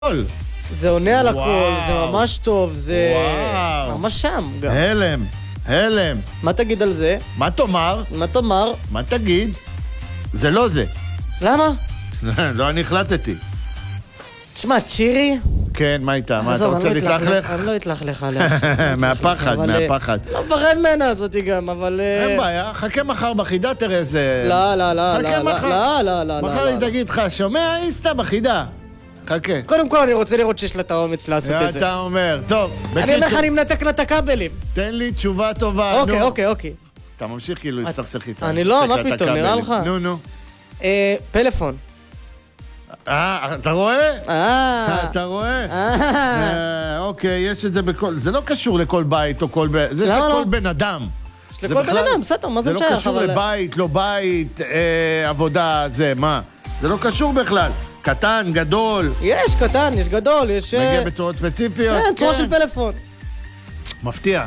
זה עונה על הכל, זה ממש טוב, זה ממש שם גם. הלם, הלם. מה תגיד על זה? מה תאמר? מה תאמר? מה תגיד? זה לא זה. למה? לא, אני החלטתי. תשמע, צ'ירי? כן, מה איתה? מה, אתה רוצה להתלכלך? אני לא אתלכלך עליה. מהפחד, מהפחד. לא מפחד ממנה הזאתי גם, אבל... אין בעיה, חכה מחר בחידה, תראה איזה... לא, לא, לא, חכה לא, מחר. לא, לא, לא. מחר היא תגיד לך, שומע איסטה בחידה. חכה. קודם כל אני רוצה לראות שיש לה את האומץ לעשות את זה. אתה אומר, טוב, אני אומר לך, אני מנתק לה את הכבלים. תן לי תשובה טובה, נו. אוקיי. אתה ממשיך כאילו להסתכסך איתה. אני לא, מה פתאום, נראה לך? נו. פלאפון. אתה רואה? אתה רואה? אוקיי, יש את זה בכל... זה לא קשור לכל בית או כל... זה לכל בן אדם. לכל בן אדם, בסדר, מה זה משייך? זה לא קשור לבית, לא בית, עבודה, זה, מה? זה לא קשור בכלל. קטן, גדול. יש קטן, יש גדול, יש... מגיע בצורות ספציפיות. כן, צורה של פלאפון. מפתיע.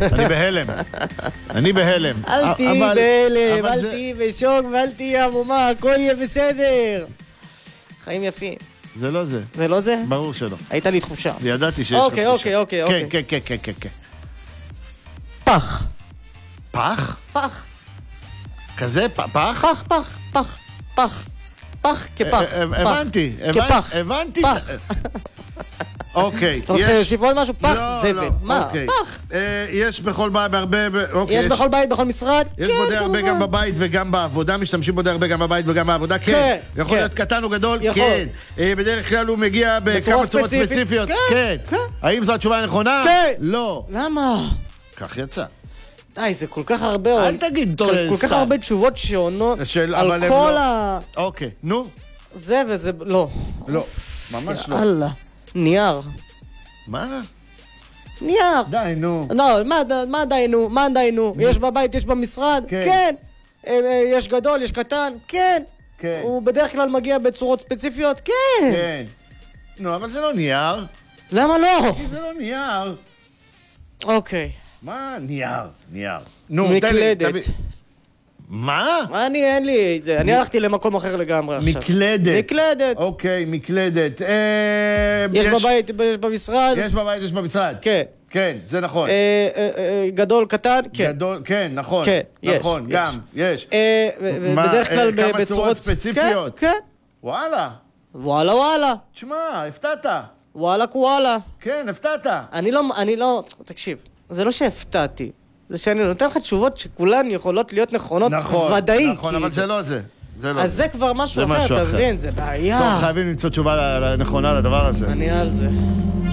אני בהלם. אל תהי בהלם, אל תהי בשוק ואל תהי עמומה, הכל יהיה בסדר. חיים יפים. זה לא זה. זה לא זה? ברור שלא. הייתה לי תחושה. ידעתי שיש לך תחושה. אוקיי. כן. פח. פח? פח. כזה? פח? פח כפח. הבנתי. כפח. הבנתי. פח. אוקיי. אתה רוצה להוסיף עוד משהו? פח, זבל. מה? פח. יש בכל בית, בהרבה... יש בכל בית, בכל משרד? יש בו די הרבה גם בבית וגם בעבודה, משתמשים בו די הרבה גם בבית וגם בעבודה, כן. יכול להיות קטן או גדול? כן. בדרך כלל הוא מגיע בכמה צורות ספציפיות? כן. האם זו התשובה הנכונה? כן. לא. למה? כך יצא. די, זה כל כך הרבה... אל תגיד, כל כך הרבה תשובות שעונות על כל ה... אוקיי, נו. זה וזה... לא. לא, ממש לא. יאללה. נייר. מה? נייר. די, נו. לא, מה די, נו? יש בבית, יש במשרד? כן. יש גדול, יש קטן? כן. הוא בדרך כלל מגיע בצורות ספציפיות? כן. כן. נו, אבל זה לא נייר. למה לא? כי זה לא נייר. אוקיי. מה? נייר. נו, מקלדת. מה? אין לי את זה. אני הלכתי למקום אחר לגמרי עכשיו. מקלדת. אוקיי, מקלדת. יש בבית, יש במשרד? יש בבית, יש במשרד. כן, זה נכון. גדול, קטן? כן. גדול, כן, נכון. כן, יש. נכון, גם, יש. בדרך כלל כמה צורות ספציפיות? כן. וואלה. תשמע, הפתעת. וואלה. כן, הפתעת. אני לא, תקשיב, זה לא שהפתעתי. זה שאני נותן לך תשובות שכולן יכולות להיות נכונות ודאי. נכון, אבל זה לא זה. אז זה כבר משהו אחר, אתה מבין? זה בעיה. טוב, חייבים למצוא תשובה נכונה לדבר הזה. אני על זה.